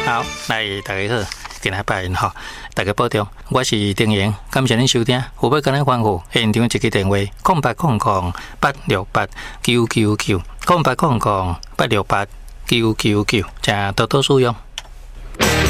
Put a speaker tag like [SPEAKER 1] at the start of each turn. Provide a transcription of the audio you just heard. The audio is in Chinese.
[SPEAKER 1] 好，来大家好，今日拜年吼，大家保重。我是丁言，感谢您收听。有要跟咱欢呼，现场一个电话：0800-868-999，0800-868-999，请多多使用。